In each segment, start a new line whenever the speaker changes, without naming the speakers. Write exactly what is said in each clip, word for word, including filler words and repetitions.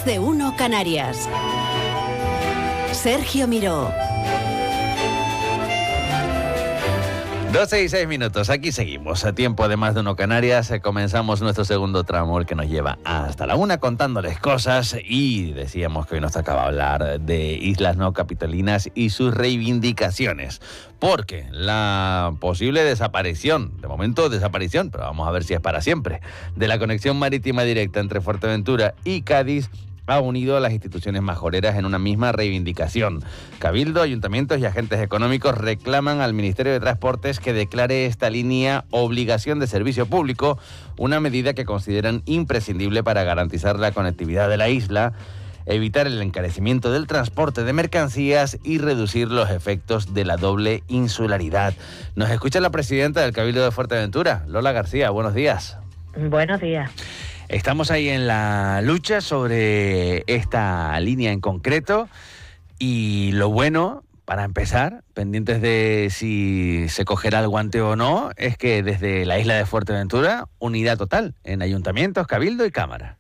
Más de Uno Canarias. Sergio Miró.
doce y seis minutos, aquí seguimos. A tiempo de Más de Uno Canarias, comenzamos nuestro segundo tramo, el que nos lleva hasta la una contándoles cosas, y decíamos que hoy nos tocaba hablar de islas no capitalinas y sus reivindicaciones, porque la posible desaparición, de momento desaparición, pero vamos a ver si es para siempre, de la conexión marítima directa entre Fuerteventura y Cádiz ha unido a las instituciones majoreras en una misma reivindicación. Cabildo, ayuntamientos y agentes económicos reclaman al Ministerio de Transportes que declare esta línea obligación de servicio público, una medida que consideran imprescindible para garantizar la conectividad de la isla, evitar el encarecimiento del transporte de mercancías y reducir los efectos de la doble insularidad. Nos escucha la presidenta del Cabildo de Fuerteventura, Lola García. Buenos días.
Buenos días.
Estamos ahí en la lucha sobre esta línea en concreto, y lo bueno, para empezar, pendientes de si se cogerá el guante o no, es que desde la isla de Fuerteventura, unidad total en ayuntamientos, cabildo y cámara.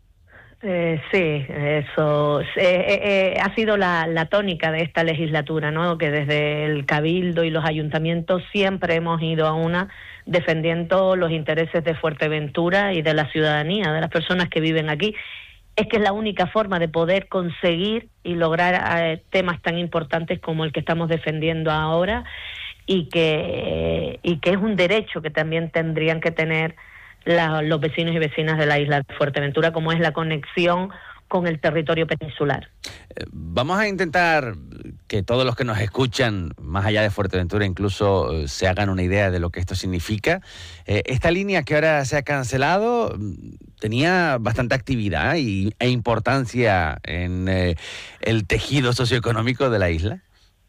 Eh, sí, eso eh, eh, eh, ha sido la, la tónica de esta legislatura, ¿no? Que desde el Cabildo y los ayuntamientos siempre hemos ido a una defendiendo los intereses de Fuerteventura y de la ciudadanía, de las personas que viven aquí. Es que es la única forma de poder conseguir y lograr eh, temas tan importantes como el que estamos defendiendo ahora, y que, y que es un derecho que también tendrían que tener La, los vecinos y vecinas de la isla de Fuerteventura, como es la conexión con el territorio peninsular.
Vamos a intentar que todos los que nos escuchan, más allá de Fuerteventura, incluso eh, se hagan una idea de lo que esto significa. Eh, esta línea que ahora se ha cancelado tenía bastante actividad y, e importancia en eh, el tejido socioeconómico de la isla.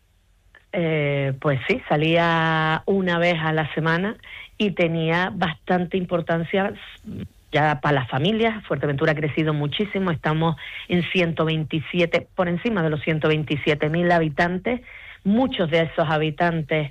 Eh, pues sí, salía una vez a la semana y tenía bastante importancia ya para las familias. Fuerteventura ha crecido muchísimo, estamos en ciento veintisiete, por encima de los ciento veintisiete mil habitantes. Muchos de esos habitantes